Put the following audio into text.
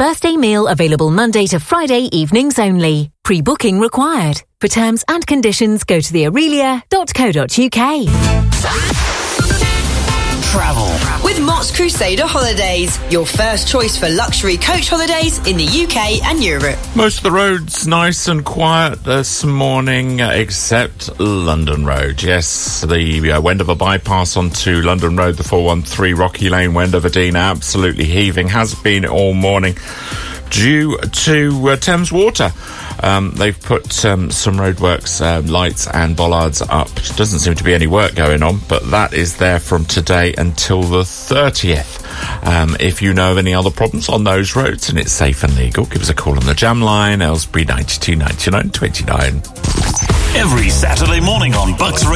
birthday meal available Monday to Friday evenings only. Pre-booking required. For terms and conditions, go to theaurelia.co.uk. Travel with Mott's Crusader Holidays, your first choice for luxury coach holidays in the UK and Europe. Most of the roads nice and quiet this morning, except London Road. Yes, the Wendover bypass onto London Road, the 413 Rocky Lane, Wendover Dean, absolutely heaving, has been all morning due to Thames Water. They've put some roadworks, lights and bollards up. Doesn't seem to be any work going on, but that is there from today until the 30th. If you know of any other problems on those roads and it's safe and legal, give us a call on the Jam line, Aylesbury 92 99 29. Every Saturday morning on Bucks